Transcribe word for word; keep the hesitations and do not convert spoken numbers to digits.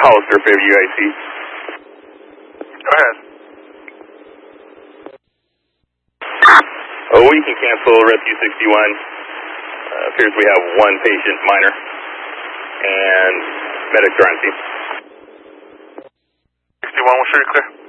Hollister, Fairview U I C. Go ahead. Oh, we can cancel Rescue sixty-one. Uh, appears we have one patient, minor, and medics are on scene. sixty-one, we'll show you clear.